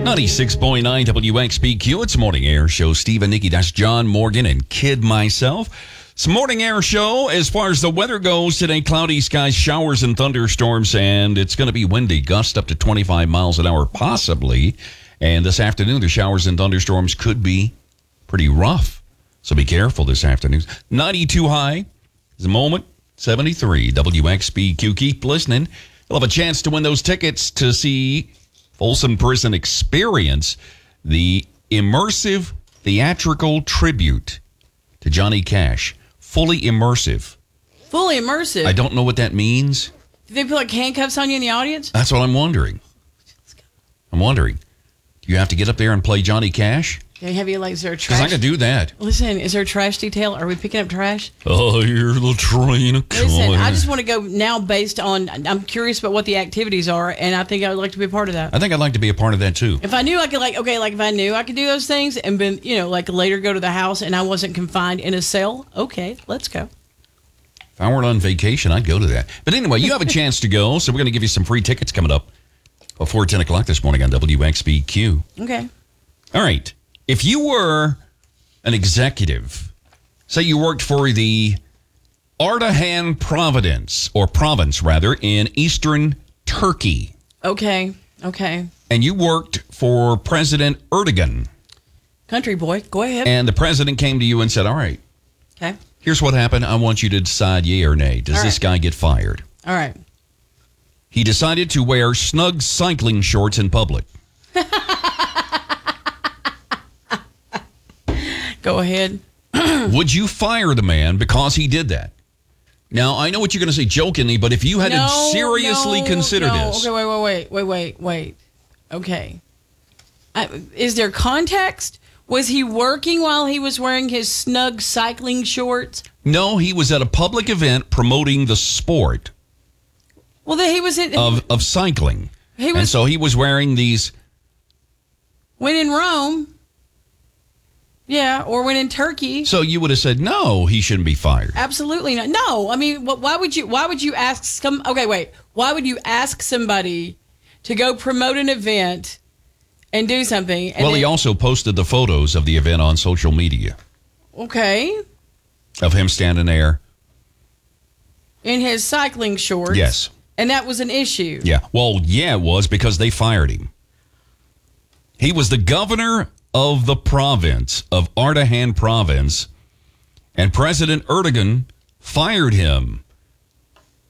96.9 WXBQ. It's Morning Air Show. Steve and Nikki, that's John Morgan and Kid myself. It's Morning Air Show. As far as the weather goes today, cloudy skies, showers and thunderstorms, and it's going to be windy, gust up to 25 miles an hour, possibly. And this afternoon, the showers and thunderstorms could be pretty rough. So be careful this afternoon. 92 high is the moment, 73 WXBQ. Keep listening. You'll have a chance to win those tickets to see Folsom Prison Experience, the immersive theatrical tribute to Johnny Cash. Fully immersive. Fully immersive? I don't know what that means. Do they put like handcuffs on you in the audience? That's what I'm wondering. Do you have to get up there and play Johnny Cash? They have you like, is there a trash? Because I could do that. Listen, is there a trash detail? Are we picking up trash? Oh, you're the train of color. Listen, I just want to go now based on, I'm curious about what the activities are, and I think I would like to be a part of that. I think I'd like to be a part of that, too. If I knew I could, if I knew I could do those things and been, later go to the house and I wasn't confined in a cell, okay, let's go. If I weren't on vacation, I'd go to that. But anyway, you have a chance to go, so we're going to give you some free tickets coming up before 10 o'clock this morning on WXBQ. Okay. All right. If you were an executive, say you worked for the Ardahan province in eastern Turkey. Okay. And you worked for President Erdogan. Country boy, go ahead. And the president came to you and said, all right, okay, here's what happened. I want you to decide yay or nay. Does this guy get fired? All right. He decided to wear snug cycling shorts in public. Go ahead. Would you fire the man because he did that? Now, I know what you're going to say jokingly, but if you had to seriously consider this. Okay, wait. Okay. Is there context? Was he working while he was wearing his snug cycling shorts? No, he was at a public event promoting the sport. Well, then he was of cycling. And so he was wearing these. When in Rome. Yeah, or when in Turkey. So you would have said, no, he shouldn't be fired. Absolutely not. No, I mean, why would you ask why would you ask somebody to go promote an event and do something? And he also posted the photos of the event on social media. Okay. Of him standing there. In his cycling shorts. Yes. And that was an issue. Yeah. Well, yeah, it was because they fired him. He was the governor of the province of Ardahan province, and President Erdogan fired him